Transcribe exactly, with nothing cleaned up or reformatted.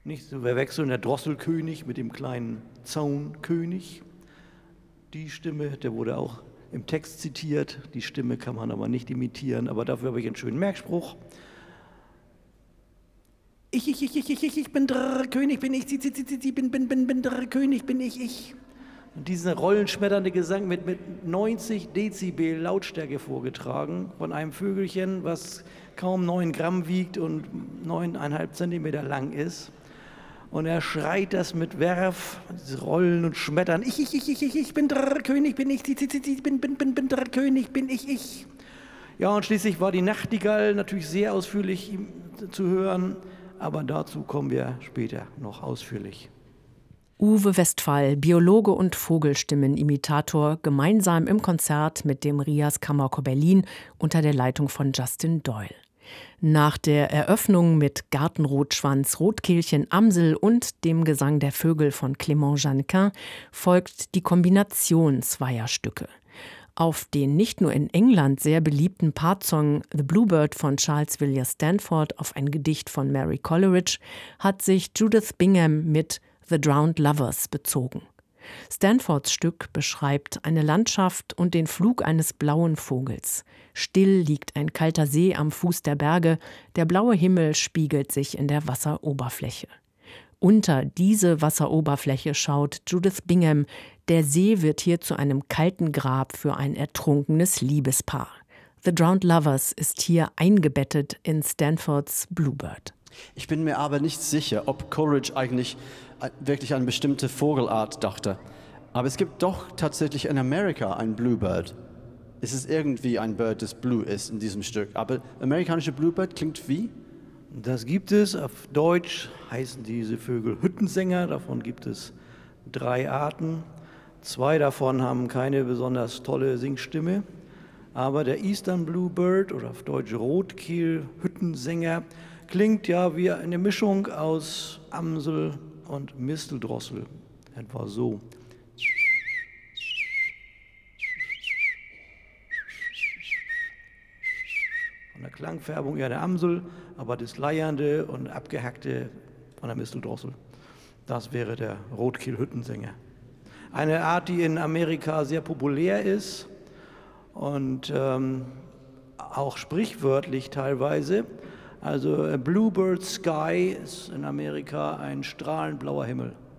Nicht zu verwechseln, der Drosselkönig mit dem kleinen Zaunkönig. Die Stimme, der wurde auch im Text zitiert. Die Stimme kann man aber nicht imitieren, aber dafür habe ich einen schönen Merkspruch. Ich, ich, ich, ich, ich, ich, ich bin der König, bin ich, sie, sie, sie, sie, bin, bin, bin, bin der König, bin ich, ich. Und diesen rollenschmetternde Gesang mit, mit neunzig Dezibel Lautstärke vorgetragen von einem Vögelchen, was kaum neun Gramm wiegt und neuneinhalb Zentimeter lang ist. Und er schreit das mit Werf, dieses Rollen und Schmettern. Ich, ich, ich, ich, ich, ich bin der König, bin ich, sie, sie, sie, bin, bin, bin, bin der König, bin ich, ich. Ja, und schließlich war die Nachtigall natürlich sehr ausführlich zu hören, aber dazu kommen wir später noch ausführlich. Uwe Westphal, Biologe und Vogelstimmenimitator, gemeinsam im Konzert mit dem Rias Kammerchor Berlin unter der Leitung von Justin Doyle. Nach der Eröffnung mit Gartenrotschwanz, Rotkehlchen, Amsel und dem Gesang der Vögel von Clément Jeannequin folgt die Kombination zweier Stücke. Auf den nicht nur in England sehr beliebten Partsong The Bluebird von Charles Villiers Stanford auf ein Gedicht von Mary Coleridge hat sich Judith Bingham mit The Drowned Lovers bezogen. Stanfords Stück beschreibt eine Landschaft und den Flug eines blauen Vogels. Still liegt ein kalter See am Fuß der Berge, der blaue Himmel spiegelt sich in der Wasseroberfläche. Unter diese Wasseroberfläche schaut Judith Bingham. Der See wird hier zu einem kalten Grab für ein ertrunkenes Liebespaar. The Drowned Lovers ist hier eingebettet in Stanfords Bluebird. Ich bin mir aber nicht sicher, ob Coleridge eigentlich wirklich an eine bestimmte Vogelart dachte. Aber es gibt doch tatsächlich in Amerika ein Bluebird. Es ist irgendwie ein Bird, das blue ist in diesem Stück. Aber amerikanische Bluebird klingt wie? Das gibt es. Auf Deutsch heißen diese Vögel Hüttensänger. Davon gibt es drei Arten. Zwei davon haben keine besonders tolle Singstimme. Aber der Eastern Bluebird oder auf Deutsch Rotkehl-Hüttensänger klingt ja wie eine Mischung aus Amsel und Misteldrossel. Etwa so. Von der Klangfärbung eher der Amsel, aber das Leiernde und Abgehackte von der Misteldrossel. Das wäre der Rotkehl-Hüttensänger. Eine Art, die in Amerika sehr populär ist und ähm, auch sprichwörtlich teilweise. Also Bluebird Sky ist in Amerika ein strahlend blauer Himmel.